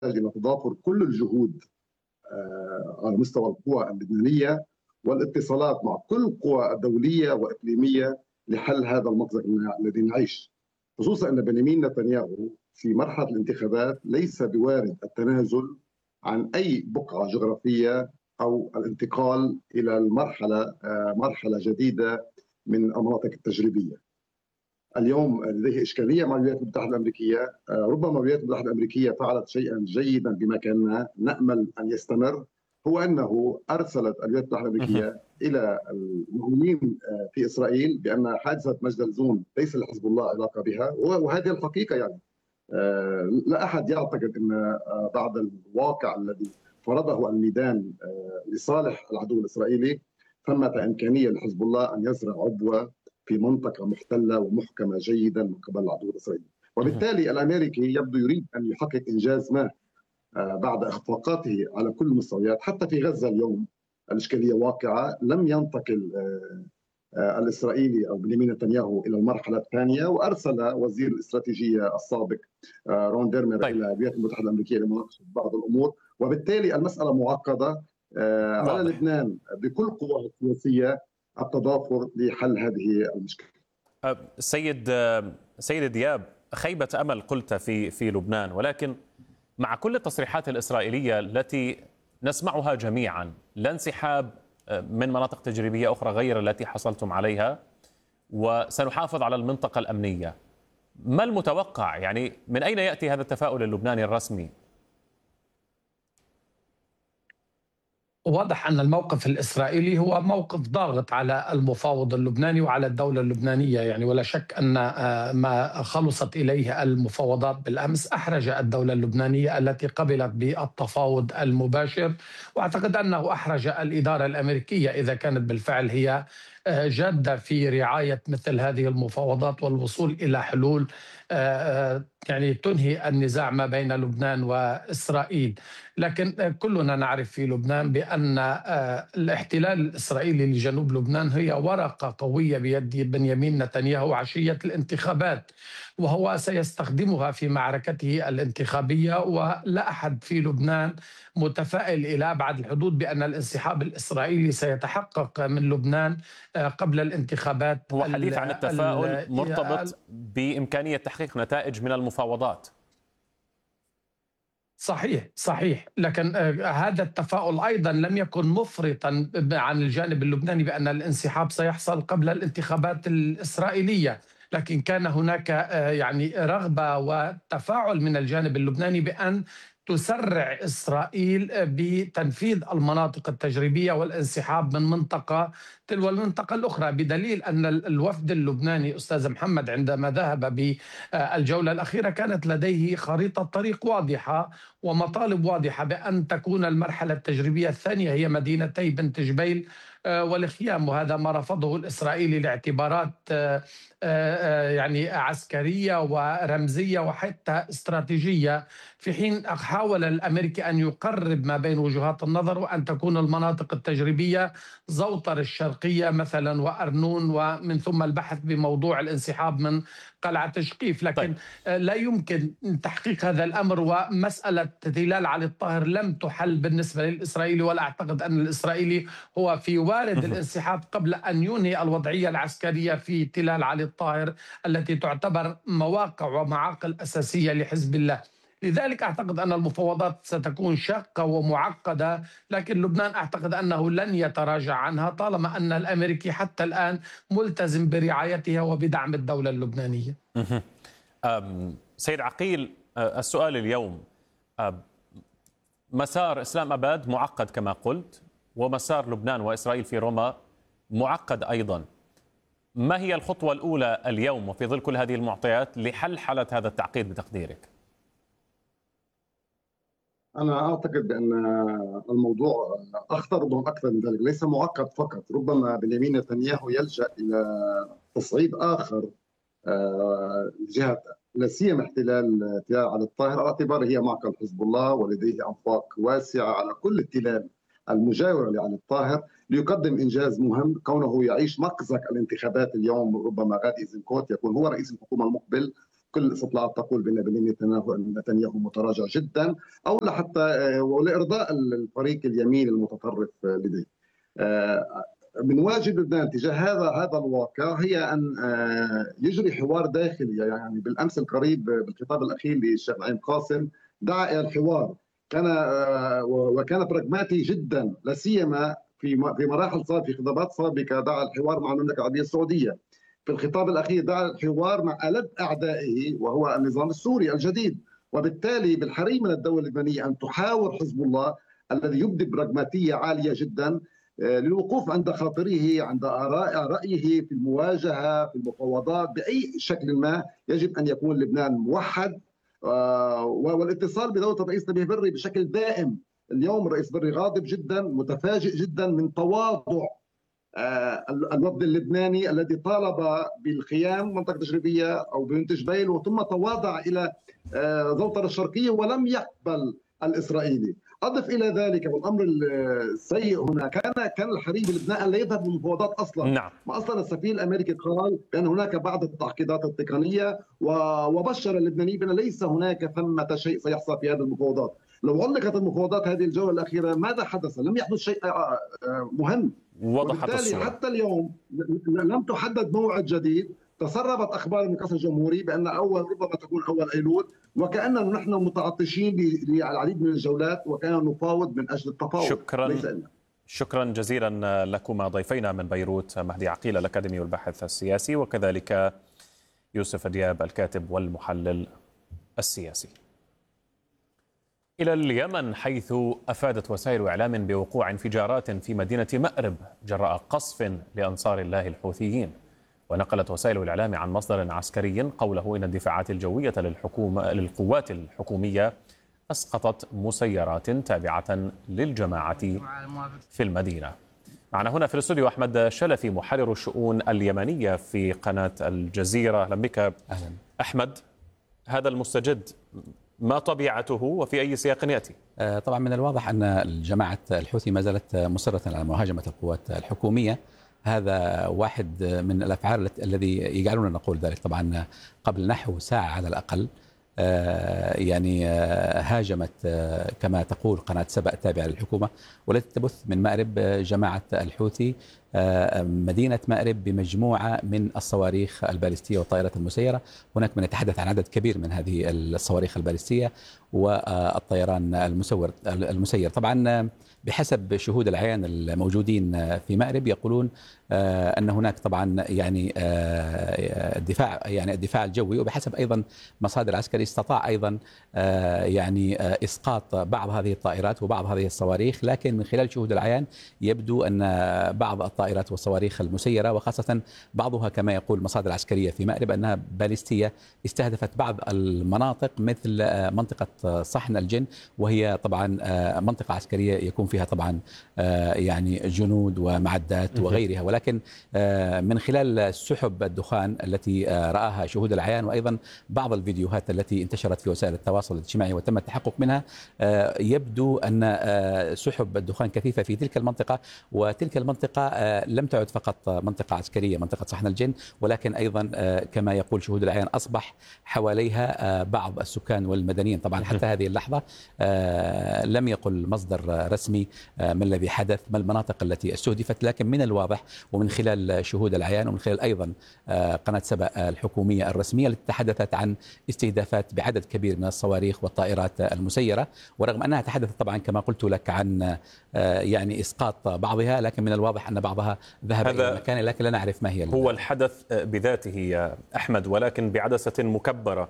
إلى تضافر كل الجهود على مستوى القوى اللبنانية والاتصالات مع كل القوى الدولية وإقليمية لحل هذا المأزق الذي نعيش، خصوصا أن بنيامين نتنياهو في مرحلة الانتخابات ليس بوارد التنازل عن أي بقعة جغرافية أو الانتقال إلى مرحلة جديدة من المناطق التجريبية. اليوم لديه إشكالية مع الولايات المتحدة الأمريكية، ربما الولايات المتحدة الأمريكية فعلت شيئا جيدا بما كنا نأمل أن يستمر، هو أنه أرسلت الولايات المتحدة الأمريكية إلى المعنيين في إسرائيل بأن حادثة مجدل ليس لحزب الله علاقة بها، وهذه الحقيقة. يعني لا أحد يعتقد أن بعد الواقع الذي فرضه الميدان لصالح العدو الإسرائيلي ثمة إمكانية لحزب الله أن يزرع عبوة في منطقة محتلة ومحكمة جيدا من قبل العدو الإسرائيلي. وبالتالي الأمريكي يبدو يريد أن يحقق إنجاز ما بعد إخفاقاته على كل المستويات. حتى في غزة اليوم الإشكالية واقعة، لم ينتقل الإسرائيلي أو بنيامين نتنياهو إلى المرحلة الثانية، وأرسل وزير الاستراتيجية السابق رون ديرمر إلى الولايات المتحدة الأمريكية لمناقشة بعض الأمور. وبالتالي المسألة معقدة على لبنان بكل قواه السياسية التضافر لحل هذه المشكلة. سيد دياب، خيبة أمل قلت في لبنان، ولكن مع كل التصريحات الإسرائيلية التي نسمعها جميعا، لا انسحاب من مناطق تجريبية أخرى غير التي حصلتم عليها، وسنحافظ على المنطقة الأمنية، ما المتوقع؟ يعني من أين يأتي هذا التفاؤل اللبناني الرسمي؟ واضح أن الموقف الإسرائيلي هو موقف ضاغط على المفاوض اللبناني وعلى الدولة اللبنانية، يعني ولا شك أن ما خلصت إليه المفاوضات بالأمس أحرج الدولة اللبنانية التي قبلت بالتفاوض المباشر، وأعتقد أنه أحرج الإدارة الأمريكية إذا كانت بالفعل هي جادة في رعاية مثل هذه المفاوضات والوصول إلى حلول يعني تنهي النزاع ما بين لبنان وإسرائيل. لكن كلنا نعرف في لبنان بأن الاحتلال الإسرائيلي لجنوب لبنان هي ورقة قوية بيد بنيامين نتنياهو عشية الانتخابات، وهو سيستخدمها في معركته الانتخابية. ولا أحد في لبنان متفائل إلى أبعد الحدود بأن الانسحاب الإسرائيلي سيتحقق من لبنان قبل الانتخابات. هو حديث عن التفاؤل مرتبط بإمكانية تحقيق نتائج من المفاوضات. صحيح، لكن هذا التفاؤل أيضا لم يكن مفرطا عن الجانب اللبناني بأن الانسحاب سيحصل قبل الانتخابات الإسرائيلية، لكن كان هناك يعني رغبة وتفاعل من الجانب اللبناني بأن تسرع إسرائيل بتنفيذ المناطق التجريبية والانسحاب من منطقة تلو المنطقة الأخرى، بدليل أن الوفد اللبناني أستاذ محمد عندما ذهب بالجولة الأخيرة كانت لديه خريطة طريق واضحة ومطالب واضحة بأن تكون المرحلة التجريبية الثانية هي مدينتي بنت جبيل والخيام، وهذا ما رفضه الإسرائيلي لاعتبارات يعني عسكرية ورمزية وحتى استراتيجية، في حين حاول الأمريكي أن يقرب ما بين وجهات النظر وأن تكون المناطق التجريبية زوطر الشرقية مثلا وأرنون، ومن ثم البحث بموضوع الانسحاب من قلعة شقيف. لكن لا يمكن تحقيق هذا الأمر، ومسألة تلال علي الطاهر لم تحل بالنسبة للإسرائيلي، ولا أعتقد أن الإسرائيلي هو في وارد الانسحاب قبل أن ينهي الوضعية العسكرية في تلال علي الطاهر التي تعتبر مواقع ومعاقل أساسية لحزب الله. لذلك أعتقد أن المفاوضات ستكون شاقة ومعقدة، لكن لبنان أعتقد أنه لن يتراجع عنها طالما أن الأمريكي حتى الآن ملتزم برعايتها وبدعم الدولة اللبنانية. سيد عقيل، السؤال اليوم، مسار إسلام أباد معقد كما قلت، ومسار لبنان وإسرائيل في روما معقد أيضا. ما هي الخطوة الأولى اليوم وفي ظل كل هذه المعطيات لحل حالة هذا التعقيد بتقديرك؟ أنا أعتقد بأن الموضوع أخطر ربما أكثر من ذلك، ليس معقد فقط. ربما بنيامين نتنياهو يلجأ إلى تصعيد آخر جهة لا سيما احتلال تلال على الطاهر، على اعتباره هي معقل حزب الله ولديه أنفاق واسعة على كل التلال المجاورة لعلي الطاهر، ليقدم إنجاز مهم كونه يعيش مأزق الانتخابات اليوم. ربما غادي إيزنكوت يكون هو رئيس الحكومة المقبل، كل الاستطلاعات تقول بأن بنيامين نتنياهو متراجع جدا، أو لحتى ولإرضاء الفريق اليمين المتطرف لديه. من واجب لبنان تجاه هذا الواقع هي أن يجري حوار داخلي. يعني بالأمس القريب بالخطاب الأخير للشيخ نعيم قاسم دعا إلى الحوار، وكان براغماتي جدا، لا سيما في مراحل سابقة، في خطابات سابقة دعا الحوار مع المملكة العربية السعودية. في الخطاب الأخير دعا الحوار مع ألد أعدائه وهو النظام السوري الجديد. وبالتالي بالحري من الدولة اللبنانية أن تحاور حزب الله الذي يبدي براغماتية عالية جدا للوقوف عند خاطره، عند رأيه في المواجهة، في المفاوضات بأي شكل ما. يجب أن يكون لبنان موحد، والاتصال بدولة الرئيس نبيه بري بشكل دائم. اليوم الرئيس بري غاضب جدا، متفاجئ جدا من تواضع الوفد اللبناني الذي طالب بالخيام منطقة تجريبية أو بنت جبيل، وثم تواضع إلى زوطرة الشرقية ولم يقبل الإسرائيلي. أضف إلى ذلك والأمر السيء هنا، كان الحري بلبنان أن لا يذهب للمفاوضات أصلا. نعم. ما أصلا السفير الأمريكي قال بأن هناك بعض التعقيدات التقنية، وبشر اللبنانيين بأن ليس هناك ثمة شيء سيحصل في هذه المفاوضات. لو علقت المفاوضات هذه الجولة الأخيرة ماذا حدث؟ لم يحدث شيء مهم. وضحت الصورة. حتى اليوم لم تحدد موعد جديد. تسربت أخبار من القصر الجمهوري بأن ربما تكون أول أيلول، وكأننا نحن متعطشين للعديد من الجولات، وكأننا نفاوض من أجل التفاوض. شكرا جزيلا لكما ضيفينا من بيروت، مهدي عقيل الأكاديمي والباحث السياسي، وكذلك يوسف دياب الكاتب والمحلل السياسي. إلى اليمن، حيث أفادت وسائل إعلام بوقوع انفجارات في مدينة مأرب جراء قصف لأنصار الله الحوثيين. ونقلت وسائل الإعلام عن مصدر عسكري قوله إن الدفاعات الجوية للقوات الحكومية أسقطت مسيرات تابعة للجماعة في المدينة. معنا هنا في الاستوديو أحمد شلفي، محرر الشؤون اليمنية في قناة الجزيرة. أهلا بك. أهلا أحمد، هذا المستجد ما طبيعته وفي أي سياق يأتي؟ طبعا من الواضح أن الجماعة الحوثي ما زالت مصرة على مهاجمة القوات الحكومية. هذا واحد من الأفعال الذي يجعلنا نقول ذلك. طبعا قبل نحو ساعة على الأقل يعني هاجمت كما تقول قناة سبأ التابعة للحكومة والتي تبث من مأرب جماعة الحوثي مدينة مأرب بمجموعة من الصواريخ البالستية والطائرات المسيرة. هناك من يتحدث عن عدد كبير من هذه الصواريخ البالستية والطيران المسير. طبعا بحسب شهود العيان الموجودين في مأرب يقولون أن هناك طبعا يعني الدفاع الجوي، وبحسب أيضا مصادر عسكرية استطاع أيضا يعني إسقاط بعض هذه الطائرات وبعض هذه الصواريخ. لكن من خلال شهود العيان يبدو أن بعض الطائرات والصواريخ المسيرة، وخاصة بعضها كما يقول مصادر عسكرية في مأرب أنها باليستية، استهدفت بعض المناطق مثل منطقة صحن الجن، وهي طبعا منطقة عسكرية يكون فيها طبعا يعني جنود ومعدات وغيرها. ولكن من خلال سحب الدخان التي رآها شهود العيان وأيضا بعض الفيديوهات التي انتشرت في وسائل التواصل الاجتماعي وتم التحقق منها، يبدو أن سحب الدخان كثيفة في تلك المنطقة. وتلك المنطقة لم تعد فقط منطقة عسكرية منطقة صحن الجن، ولكن أيضا كما يقول شهود العيان أصبح حواليها بعض السكان والمدنيين. طبعا حتى هذه اللحظة لم يقل مصدر رسمي ما الذي حدث، ما المناطق التي استهدفت، لكن من الواضح ومن خلال شهود العيان ومن خلال أيضا قناة سبأ الحكومية الرسمية التي تحدثت عن استهدافات بعدد كبير من الصواريخ والطائرات المسيرة، ورغم أنها تحدثت طبعا كما قلت لك عن يعني إسقاط بعضها، لكن من الواضح أن بعضها ذهب إلى مكان لكن لا نعرف ما هي. هو الحدث بذاته يا أحمد، ولكن بعدسة مكبرة.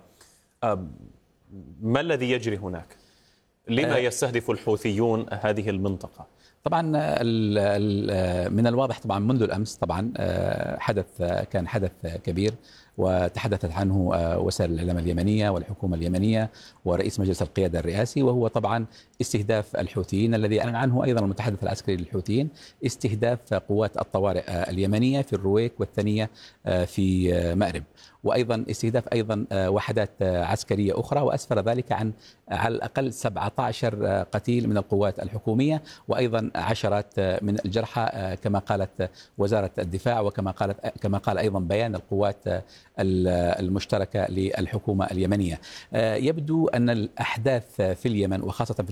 ما الذي يجري هناك؟ لما يستهدف الحوثيون هذه المنطقة؟ طبعا من الواضح طبعا منذ الأمس طبعا كان حدث كبير وتحدثت عنه وسائل الإعلام اليمنية والحكومة اليمنية ورئيس مجلس القيادة الرئاسي، وهو طبعا استهداف الحوثيين الذي أعلن عنه أيضا المتحدث العسكري للحوثيين، استهداف قوات الطوارئ اليمنية في الرويك والثانية في مأرب، وأيضا استهداف أيضا وحدات عسكرية أخرى، وأسفر ذلك عن على الأقل 17 قتيل من القوات الحكومية وأيضا عشرات من الجرحى كما قالت وزارة الدفاع وكما قال أيضا بيان القوات المشتركة للحكومة اليمنية. يبدو أن الأحداث في اليمن وخاصة في